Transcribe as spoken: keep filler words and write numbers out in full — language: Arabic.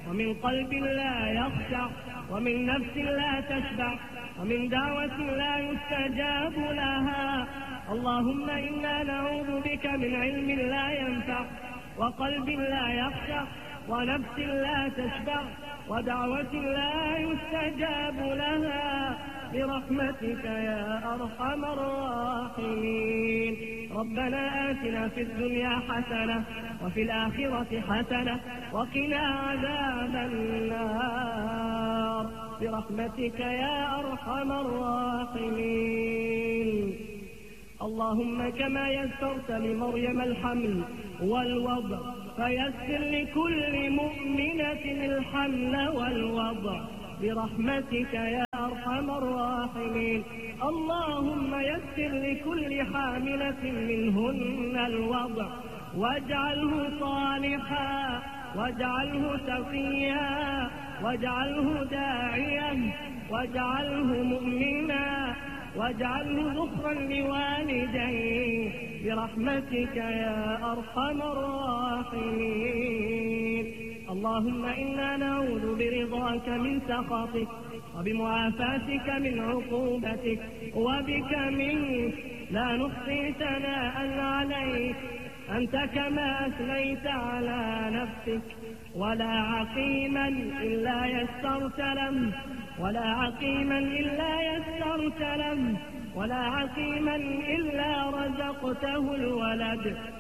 ومن قلب لا يخشع، ومن نفس لا تشبع، ومن دعوة لا يستجاب لها. اللهم إنا نعوذ بك من علم لا ينفع، وقلب لا يخشع، ونفس لا تشبع، ودعوة لا يستجاب لها، برحمتك يا أرحم الراحمين. ربنا آتنا في الدنيا حسنة وفي الآخرة حسنة وقنا عذاب النار، برحمتك يا أرحم الراحمين. اللهم كما يسرت لمريم الحمل والوضع فيسر لكل مؤمنة الحمل والوضع، برحمتك يا أرحم الراحمين. اللهم يسر لكل حاملة منهن الوضع، واجعله صالحا، واجعله تقيا، واجعله داعيا، واجعله مؤمنا، واجعله ذخرا لوالديه، برحمتك يا أرحم الراحمين. اللهم إنا نعوذ برضاك من سخطك، وبمعافاتك من عقوبتك، وبك منك لا نحصي ثناء عليك، أنت كما أثنيت على نفسك. ولا عقيما إلا يسرت له، ولا عقيما إلا يسرت له، ولا عقيما إلا رزقته الولد.